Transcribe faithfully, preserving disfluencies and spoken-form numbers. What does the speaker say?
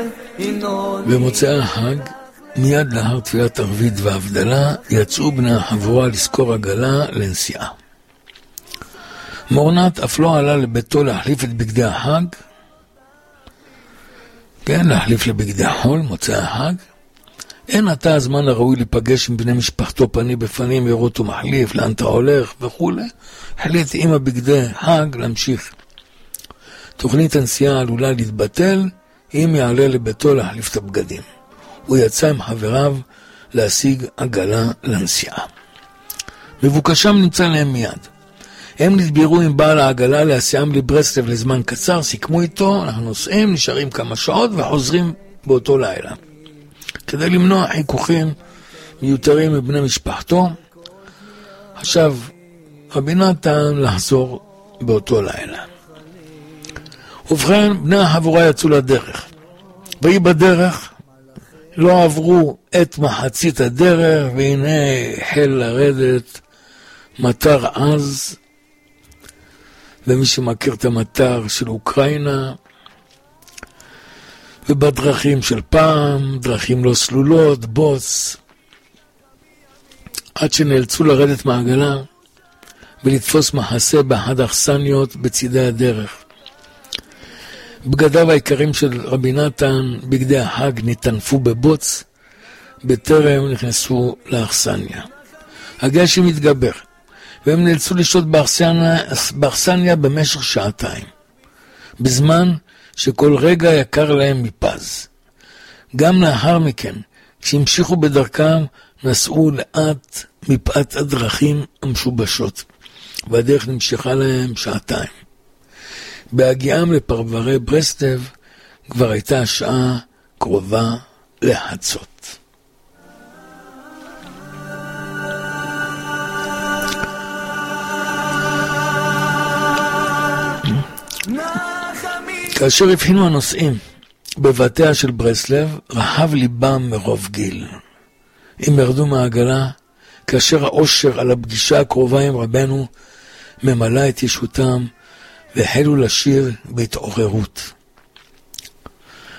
במוצאי החג, מיד לאחר תפילת ערבית והבדלה, יצאו בני החבורה לזכור עגלה לנסיעה. מורנת אף לא עלה לביתו להחליף את בגדי החג, כן, להחליף לבגדי חול, מוצאי החג. אין עתה הזמן הראוי להיפגש עם בני משפחתו פני בפנים, לראות ומחליף, לאן אתה הולך וכו'. החליט עם הבגדי חג להמשיך. תוכנית הנסיעה עלולה להתבטל אם יעלה לביתו להחליף את הבגדים. הוא יצא עם חבריו להשיג עגלה לנסיעה. מבוקשם נמצא להם מיד. הם נדבירו עם בעל העגלה להסיעם לברסלב לזמן קצר, סיכמו איתו, אנחנו נוסעים, נשארים כמה שעות וחוזרים באותו לילה. כדי למנוע חיכוכים מיותרים מבני משפחתו, עכשיו רבי נתן לחזור באותו לילה. ובכן, בני החבורה יצאו לדרך. והיא בדרך, לא עברו את מחצית הדרך, והנה החל לרדת מטר עז, ומי שמכיר את המטר של אוקראינה, ובדרכים של פעם, דרכים לא סלולות, בוץ, עד שנאלצו לרדת מעגלה, ולתפוס מחסה באחד האכסניות בצידי הדרך. בגדיו העיקרים של רבי נתן, בגדי החג, נטנפו בבוץ, בטרם נכנסו לאכסניה. הגשם התגבר, והם נאלצו לשהות באכסניה במשך שעתיים, בזמן שכל רגע יקר להם מפז. גם לאחר מכן, כשהמשיכו בדרכם, נסעו לאט מפאת הדרכים המשובשות, והדרך נמשכה להם שעתיים. בהגיעם לפרברי ברסלב כבר הייתה השעה קרובה לחצות. כאשר הבחינו הנוסעים בבתיה של ברסלב, רחב ליבם מרוב גיל. הם ירדו מהעגלה, כאשר האושר על הפגישה הקרובה עם רבנו ממלא את ישותם, והחלו לשיר בהתעוררות.